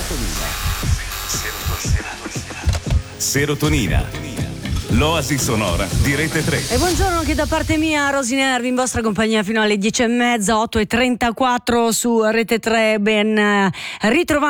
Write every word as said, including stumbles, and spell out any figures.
Serotonina, l'oasi sonora di Rete tre. E buongiorno anche da parte mia, Rosy Nervi, in vostra compagnia fino alle dieci e mezza, otto e trentaquattro su Rete tre. Ben ritrovati